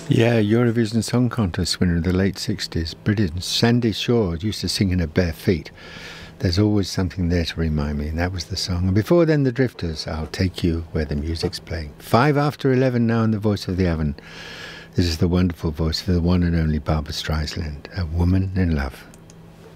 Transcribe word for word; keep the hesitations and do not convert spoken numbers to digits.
Yeah, Eurovision Song Contest winner of the late sixties, British Sandy Shaw used to sing in her bare feet. There's always something there to remind me, and that was the song. And before then, the Drifters, I'll Take You Where the Music's Playing. Five after eleven now in the Voice of the Avon. This is the wonderful voice for the one and only Barbra Streisand, A Woman in Love.